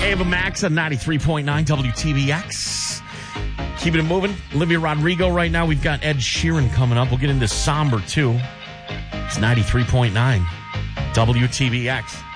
Ava Max on 93.9 WTBX. Keeping it moving. Olivia Rodrigo right now. We've got Ed Sheeran coming up. We'll get into somber, too. It's 93.9 WTBX.